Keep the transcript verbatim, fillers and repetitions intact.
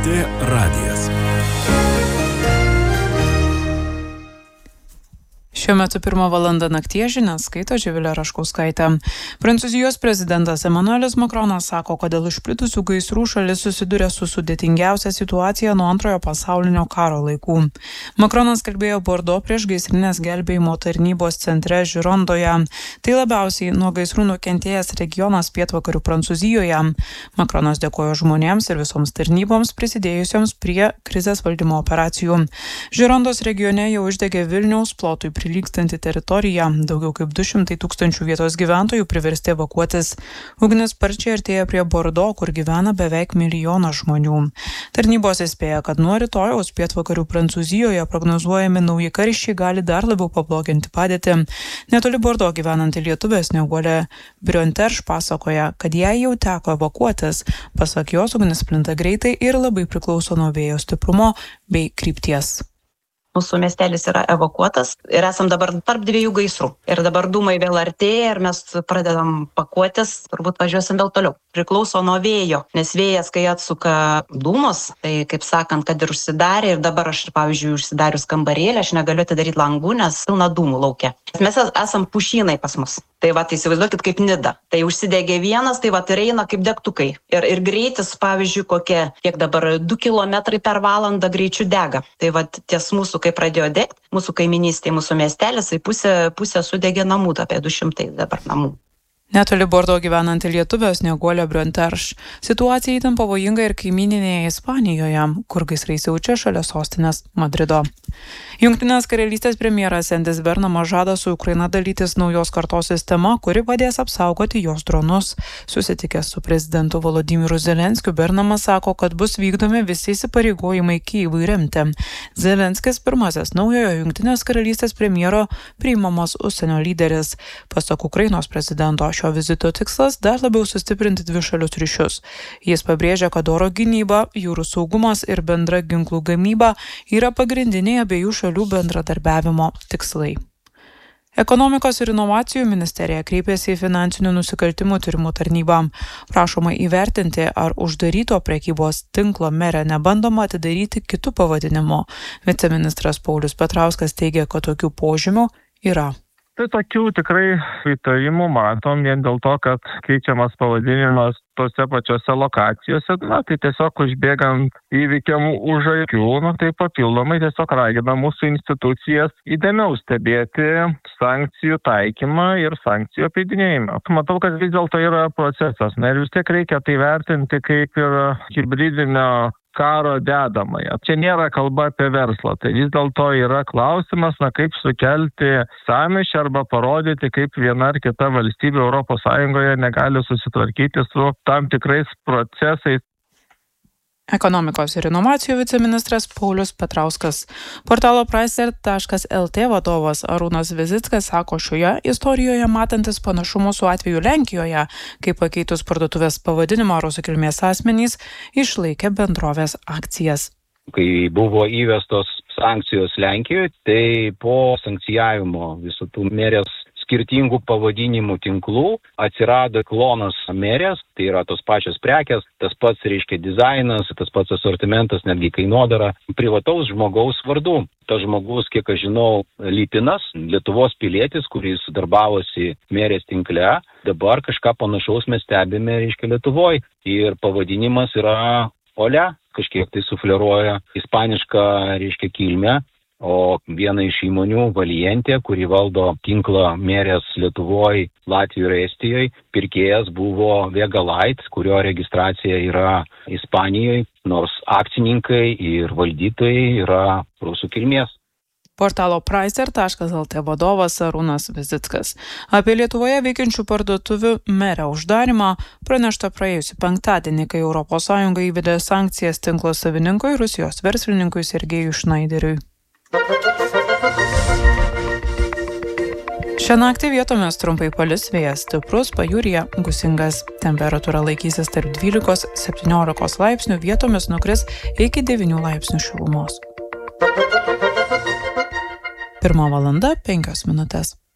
T radijas. Šiuo metu pirmą valandą nakties žinias skaito Živilė Raškauskaitė. Prancūzijos prezidentas Emmanuelis Macronas sako, kad dėl išplitusių gaisrų šalis susiduria su sudėtingiausia situacija nuo antrojo pasaulinio karo laikų. Macronas kalbėjo Bordo priešgaisrinės gelbėjimo tarnybos centre Žirondoje. Tai labiausiai nuo gaisrų nukentėjęs regionas pietvakarių Prancūzijoje. Macronas dėkojo žmonėms ir visoms tarnyboms prisidėjusiems prie krizės valdymo operacijų. Žirondos regione jau uždegė Vilniaus plotui prilygstanti teritorija, daugiau kaip du šimtai tūkstančių vietos gyventojų priversti evakuotis. Ugnis sparčiai artėja prie Bordo, kur gyvena beveik milijonas žmonių. Tarnybos įspėja, kad nuo rytojaus pietvakarių Prancūzijoje prognozuojami nauji karščiai gali dar labiau pabloginti padėtį. Netoli Bordo gyvenanti lietuvė Snieguolė Brionterš pasakoja, kad jai jau teko evakuotis. Pasak jos, ugnis plinta greitai ir labai priklauso nuo vėjo stiprumo bei krypties. Mūsų miestelis yra evakuotas ir esam dabar tarp dviejų gaisrų. Ir dabar dūmai vėl artėja ir mes pradedam pakuotis, turbūt važiuosim vėl toliau. Priklauso nuo vėjo, nes vėjas, kai atsuka dūmus, tai kaip sakant, kad ir užsidarė ir dabar aš, pavyzdžiui, užsidarius kambarėlį, aš negaliu atidaryti langų, nes pilna dūmų laukia. Mes esam pušynai pas mus. Tai va, tai įsivaizduokit kaip Nida. Tai užsidegė vienas, tai va, ir eina kaip degtukai. Ir, ir greitis, pavyzdžiui, kokie, kiek dabar du kilometrai per valandą greičiu dega. Tai va, ties mūsų, kai pradėjo degti, mūsų kaiminystė, mūsų miestelis, tai pusė, pusė sudegė namų, apie du šimtai dabar namų. Netoli Bordo gyvenanti lietuvė Snieguolė Brionterš. Situacija itin pavojinga ir kaimyninėje Ispanijoje, kur gaisrai siaučia šalia sostinės Madrido. Jungtinės karalystės premjeras Endis Bernamas žada su Ukraina dalytis naujos kartos sistema, kuri padės apsaugoti jos dronus. Susitikęs su prezidentu Volodymyru Zelenskiu, Bernamas sako, kad bus vykdomi visi įsipareigojimai Kyjivui remti. Zelenskis pirmasis naujojo Jungtinės karalystės premjero priimamas užsienio lyderis. Pasak Ukrainos prezidento, šio vizito tikslas dar labiau sustiprinti dvišalius ryšius. Jis pabrėžia, kad oro gynyba, jūrų saugumas ir bendra ginklų gamyba yra pagrindiniai abiejų šalių bendradarbiavimo tikslai. Ekonomikos ir inovacijų ministerija kreipėsi į finansinių nusikaltimų tyrimų tarnybą. Prašoma įvertinti, ar uždaryto prekybos tinklo merė nebandoma atidaryti kitų pavadinimų. Viceministras Paulius Petrauskas teigia, kad tokių požymių yra. Tai tokių tikrai įtarimų matom vien dėl to, kad keičiamas pavadinimas tose pačiose lokacijose, na, tai tiesiog užbėgant įvykiam už akių, na, tai papildomai tiesiog ragina mūsų institucijas įdėmiau stebėti sankcijų taikymą ir sankcijų apeidinėjimą. Matau, kad vis dėlto yra procesas, na ir vis tiek reikia tai vertinti kaip ir hibridinio karo dedamąją. Čia nėra kalba apie verslą, tai vis dėlto yra klausimas, na, kaip sukelti sąmyšį arba parodyti, kaip viena ar kita valstybė Europos Sąjungoje negali susitvarkyti su tam tikrais procesais. Ekonomikos ir inovacijų viceministras Paulius Petrauskas. Portalo Pricer taškas el tė vadovas Arūnas Vizickas sako šioje istorijoje matantis panašumų su atveju Lenkijoje, kai pakeitus parduotuvės pavadinimą rusų kilmės asmenys išlaikė bendrovės akcijas. Kai buvo įvestos sankcijos Lenkijoje, tai po sankcijavimo visų tų merės skirtingų pavadinimų tinklų atsirado klonas merės, tai yra tos pačios prekės, tas pats, reiškia, dizainas, tas pats asortimentas, netgi kainodara, privataus žmogaus vardu. Tas žmogus, kiek aš žinau, Lipinas, Lietuvos pilietis, kuris darbavosi merės tinkle, dabar kažką panašaus mes stebime, reiškia, Lietuvoje. Ir pavadinimas yra Ole, kažkiek tai sufleruoja ispanišką, reiškia, kilmę. O viena iš įmonių, Valientė, kuri valdo tinklą merės Lietuvoje, Latvijoje ir Estijoje, pirkėjas buvo Vega Light, kurio registracija yra Ispanijoje, nors akcininkai ir valdytojai yra rusų kilmės. Portalo Pricer taškas el tė vadovas Arūnas Vizickas. Apie Lietuvoje veikiančių parduotuvių merę uždarimą pranešta praėjusį penktadienį, kai Europos Sąjunga įvedė sankcijas tinklo savininkui Rusijos verslininkui Sergejui Šnaideriui. Šią naktį vietomis trumpai palis, vėjas stiprus, pajūryje gūsingas. Temperatūra laikysis tarp dvylikos septyniolikos laipsnių, vietomis nukris iki devynių laipsnių šilumos. Pirma valanda penkios minutės.